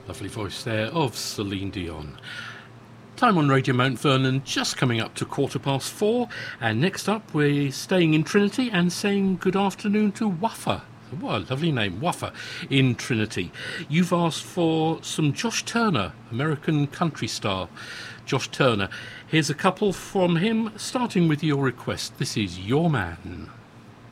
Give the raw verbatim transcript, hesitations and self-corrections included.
Lovely voice there of Celine Dion. Time on Radio Mount Vernon just coming up to quarter past four, and next up we're staying in Trinity and saying good afternoon to Wuffer. What a lovely name, Wuffer, in Trinity. You've asked for some Josh Turner, American country star Josh Turner. Here's a couple from him, starting with your request. This is Your Man.